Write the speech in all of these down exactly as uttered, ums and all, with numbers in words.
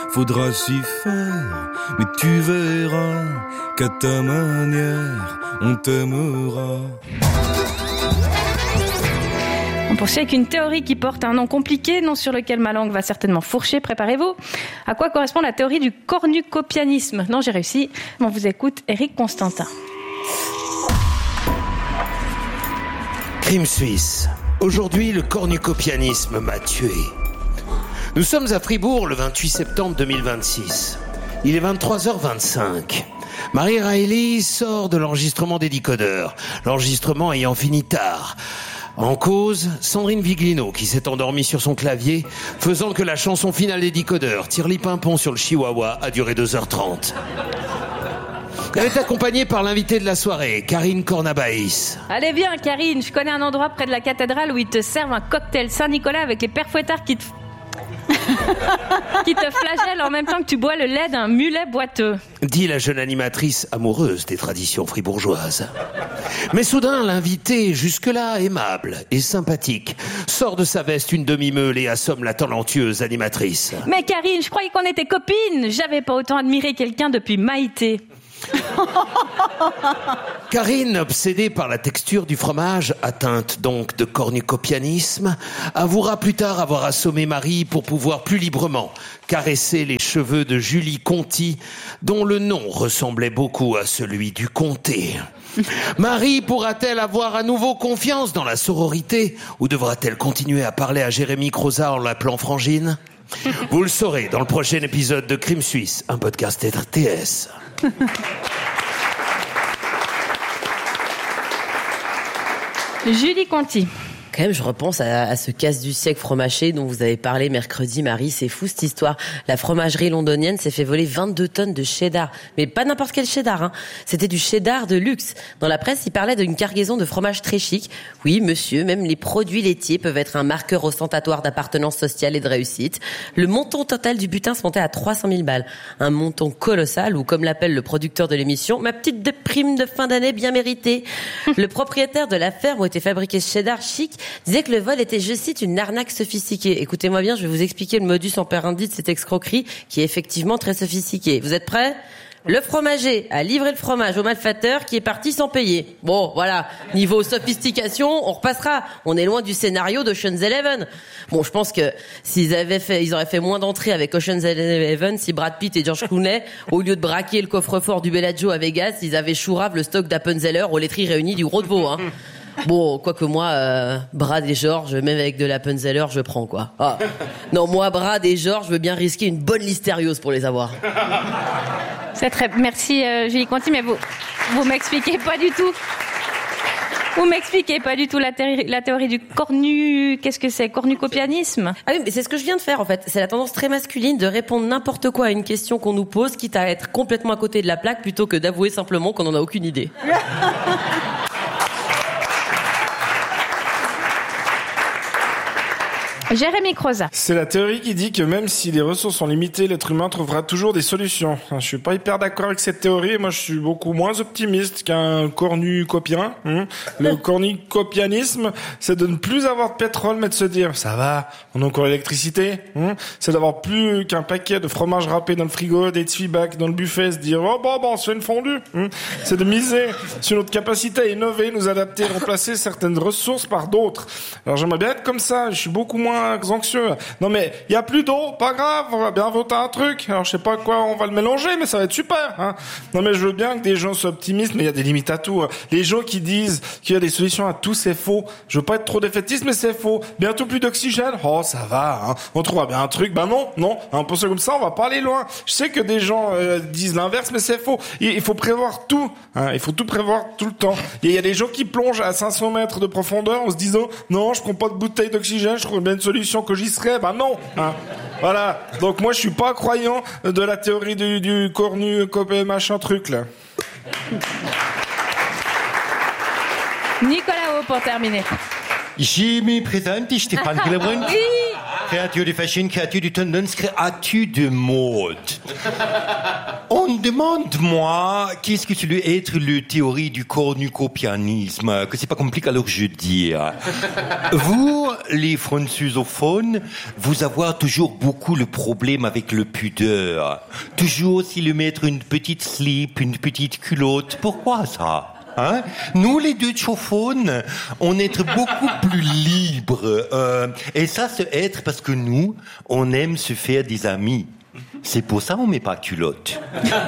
faudra s'y faire, mais tu verras qu'à ta manière, on t'aimera. On poursuit avec une théorie qui porte un nom compliqué, nom sur lequel ma langue va certainement fourcher, préparez-vous. À quoi correspond la théorie du cornucopianisme ? Non, j'ai réussi. On vous écoute, Éric Constantin. Crime suisse. Aujourd'hui, le cornucopianisme m'a tué. Nous sommes à Fribourg le vingt-huit septembre deux mille vingt-six. Il est vingt-trois heures vingt-cinq. Marie Reilly sort de l'enregistrement des décodeurs, l'enregistrement ayant fini tard. En cause, Sandrine Viglino qui s'est endormie sur son clavier, faisant que la chanson finale des décodeurs, Tirli-Pimpon sur le chihuahua, a duré deux heures trente. Elle est accompagnée par l'invitée de la soirée, Karine Cornabaïs. Allez viens Karine, je connais un endroit près de la cathédrale où ils te servent un cocktail Saint-Nicolas avec les pères fouettards qui te... qui te flagellent en même temps que tu bois le lait d'un mulet boiteux. Dit la jeune animatrice amoureuse des traditions fribourgeoises. Mais soudain, l'invité, jusque-là aimable et sympathique, sort de sa veste une demi-meule et assomme la talentueuse animatrice. Mais Karine, je croyais qu'on était copines. J'avais pas autant admiré quelqu'un depuis Maïté. Karine, obsédée par la texture du fromage, atteinte donc de cornucopianisme, avouera plus tard avoir assommé Marie pour pouvoir plus librement caresser les cheveux de Julie Conti, dont le nom ressemblait beaucoup à celui du comté. Marie pourra-t-elle avoir à nouveau confiance dans la sororité ou devra-t-elle continuer à parler à Jérémy Croza en l'appelant Frangine ? Vous le saurez dans le prochain épisode de Crime Suisse, un podcast R T S. Julie Conti. Quand même, je repense à, à ce casse du siècle fromager dont vous avez parlé mercredi, Marie. C'est fou, cette histoire. La fromagerie londonienne s'est fait voler vingt-deux tonnes de cheddar. Mais pas n'importe quel cheddar, hein. C'était du cheddar de luxe. Dans la presse, il parlait d'une cargaison de fromage très chic. Oui, monsieur, même les produits laitiers peuvent être un marqueur ostentatoire d'appartenance sociale et de réussite. Le montant total du butin se montait à trois cent mille balles. Un montant colossal, ou comme l'appelle le producteur de l'émission, ma petite de prime de fin d'année bien méritée. Le propriétaire de la ferme où était fabriqué ce cheddar chic disait que le vol était, je cite, une arnaque sophistiquée. Écoutez-moi bien, je vais vous expliquer le modus operandi de cette escroquerie qui est effectivement très sophistiquée. Vous êtes prêts ? Le fromager a livré le fromage au malfaiteur qui est parti sans payer. Bon, voilà. Niveau sophistication, on repassera. On est loin du scénario d'Ocean's Eleven. Bon, je pense que s'ils avaient fait, ils auraient fait moins d'entrées avec Ocean's Eleven si Brad Pitt et George Clooney, au lieu de braquer le coffre-fort du Bellagio à Vegas, ils avaient chourave le stock d'Appenzeller aux laiteries réunies du Gros de Vaud, hein. Bon, quoique moi, euh, Brad et George, même avec de l'Appenzeller, je prends, quoi. Ah. Non, moi, Brad et George, je veux bien risquer une bonne listériose pour les avoir. C'est très... Merci, euh, Julie Conti, mais vous, vous m'expliquez pas du tout. Vous m'expliquez pas du tout la, thé- la théorie du cornu... Qu'est-ce que c'est ? Cornucopianisme ? Ah oui, mais c'est ce que je viens de faire, en fait. C'est la tendance très masculine de répondre n'importe quoi à une question qu'on nous pose, quitte à être complètement à côté de la plaque, plutôt que d'avouer simplement qu'on en a aucune idée. Jérémy Croza. C'est la théorie qui dit que même si les ressources sont limitées, l'être humain trouvera toujours des solutions. Je suis pas hyper d'accord avec cette théorie. Moi, je suis beaucoup moins optimiste qu'un cornucopien. Hein. Le cornucopianisme, c'est de ne plus avoir de pétrole, mais de se dire, ça va, on a encore l'électricité. Hein. C'est d'avoir plus qu'un paquet de fromage râpé dans le frigo, des Zwieback dans le buffet, se dire, oh bon, bon, on se fait une fondue. Hein. C'est de miser sur notre capacité à innover, nous adapter, remplacer certaines ressources par d'autres. Alors j'aimerais bien être comme ça. Je suis beaucoup moins anxieux. Non mais il y a plus d'eau, pas grave, on va bien voter un truc. Alors je sais pas quoi on va le mélanger, mais ça va être super. Hein. Non mais je veux bien que des gens soient optimistes, mais il y a des limites à tout. Hein. Les gens qui disent qu'il y a des solutions à tout, c'est faux. Je veux pas être trop défaitiste, mais c'est faux. Bientôt plus d'oxygène. Oh ça va. Hein. On trouvera bien un truc. Ben non, non. Un peu comme ça, on va pas aller loin. Je sais que des gens euh, disent l'inverse, mais c'est faux. Il, il faut prévoir tout. Hein. Il faut tout prévoir tout le temps. Il y, y a des gens qui plongent à cinq cents mètres de profondeur en se disant non, je prends pas de bouteille d'oxygène, je trouve bien une solution que j'y serais. Ben non. Hein. Voilà. Donc moi je suis pas croyant de la théorie du, du cornu copé machin truc là. Nicolas Haut pour terminer. Je me présente, Stéphane Klebrun. Oui. Créature de fashion, créature de tendance, créature de mode. On demande, moi, qu'est-ce que tu doit être le théorie du cornucopianisme, que c'est pas compliqué, alors je dis. Vous, les francophones, vous avez toujours beaucoup le problème avec le pudeur. Toujours si le mettre une petite slip, une petite culotte, pourquoi ça? Hein? Nous, les deux chauffones, on est beaucoup plus libres. Euh, et ça, c'est être parce que nous, on aime se faire des amis. C'est pour ça qu'on met pas culotte.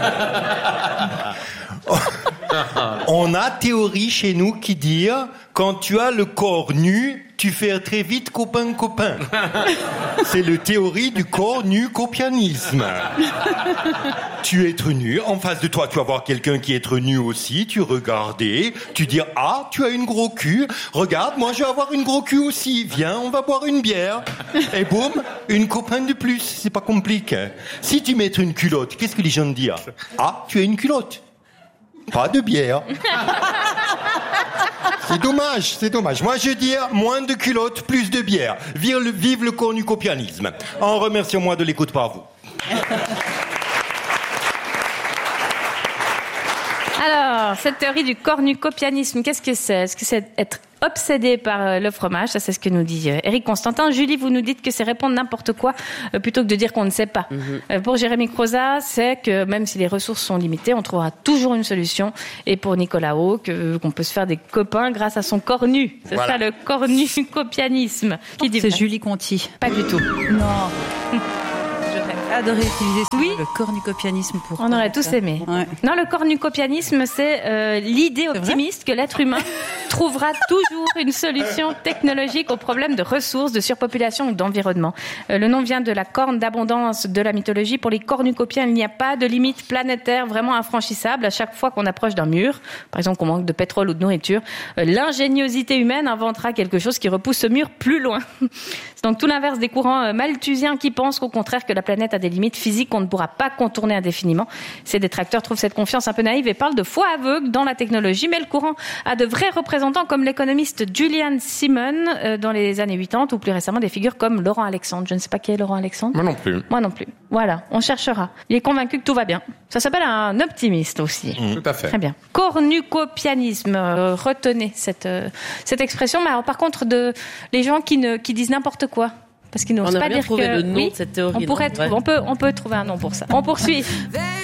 On a théorie chez nous qui dit, quand tu as le corps nu, tu fais très vite copain-copain. C'est le théorie du cornucopianisme. Tu es nu, en face de toi, tu vas voir quelqu'un qui est nu aussi, tu regardes, tu dis, ah, tu as une gros cul, regarde, moi je vais avoir une gros cul aussi, viens, on va boire une bière. Et boum, une copain de plus, c'est pas compliqué. Si tu mets une culotte, qu'est-ce que les gens disent? Ah, tu as une culotte. Pas de bière. C'est dommage, c'est dommage. Moi, je dis moins de culottes, plus de bière. Vive le, vive le cornucopianisme. En remerciant moi de l'écoute par vous. Alors, cette théorie du cornucopianisme, qu'est-ce que c'est? Est-ce que c'est être obsédé par le fromage? Ça, c'est ce que nous dit Éric Constantin. Julie, vous nous dites que c'est répondre n'importe quoi euh, plutôt que de dire qu'on ne sait pas. Mm-hmm. Euh, pour Jérémy Croza, c'est que même si les ressources sont limitées, on trouvera toujours une solution. Et pour Nicolas Haut, que, qu'on peut se faire des copains grâce à son cornu. C'est voilà. Ça, le cornucopianisme. Qui dit c'est Julie Conti. Pas du tout. Non. Adoré utiliser oui. le cornucopianisme pour... On aurait tous ça. Aimé. Ouais. Non, le cornucopianisme, c'est euh, l'idée c'est optimiste vrai que l'être humain trouvera toujours une solution technologique aux problèmes de ressources, de surpopulation ou d'environnement. Euh, le nom vient de la corne d'abondance de la mythologie. Pour les cornucopiens, il n'y a pas de limite planétaire vraiment infranchissable. À chaque fois qu'on approche d'un mur, par exemple qu'on manque de pétrole ou de nourriture, euh, l'ingéniosité humaine inventera quelque chose qui repousse ce mur plus loin. C'est donc tout l'inverse des courants euh, malthusiens qui pensent qu'au contraire que la planète a des limites physiques qu'on ne pourra pas contourner indéfiniment. Ces détracteurs trouvent cette confiance un peu naïve et parlent de foi aveugle dans la technologie, mais le courant a de vrais représentants comme l'économiste Julian Simon euh, dans les années quatre-vingt-dix ou plus récemment des figures comme Laurent Alexandre. Je ne sais pas qui est Laurent Alexandre. Moi non plus. Moi non plus. Voilà, on cherchera. Il est convaincu que tout va bien. Ça s'appelle un optimiste aussi. Mmh, tout à fait. Très bien. Cornucopianisme. Euh, retenez cette, euh, cette expression. Mais alors, par contre, de, les gens qui, ne, qui disent n'importe quoi. Parce qu'ils n'osent pas dire que... le nom oui, de cette théorie. on, pourrait non, on, peut, on peut trouver un nom pour ça. On poursuit.